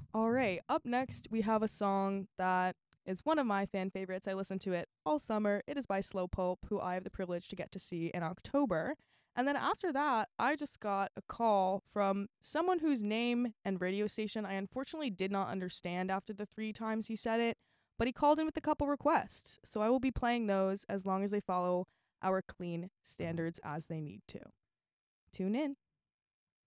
All right, up next we have a song that is one of my fan favorites. I listen to it all summer. It is by Slowpoke, who I have the privilege to get to see in October. And then after that, I just got a call from someone whose name and radio station I unfortunately did not understand after the 3 times he said it, but he called in with a couple requests. So I will be playing those as long as they follow our clean standards as they need to. Tune in.